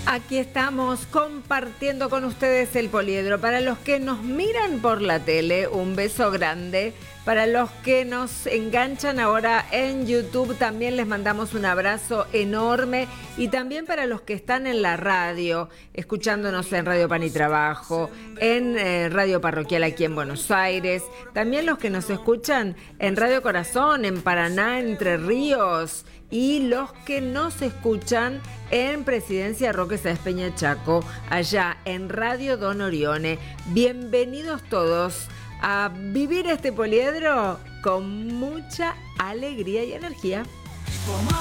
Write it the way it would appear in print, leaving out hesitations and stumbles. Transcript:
Aquí estamos compartiendo con ustedes el Poliedro. Para los que nos miran por la tele, un beso grande. Para los que nos enganchan ahora en YouTube, también les mandamos un abrazo enorme. Y también para los que están en la radio, escuchándonos en Radio Pan y Trabajo, en Radio Parroquial aquí en Buenos Aires. También los que nos escuchan en Radio Corazón, en Paraná, Entre Ríos. Y los que nos escuchan en Presidencia Roque Sáenz Peña Chaco, allá en Radio Don Orione. Bienvenidos todos a vivir este poliedro con mucha alegría y energía.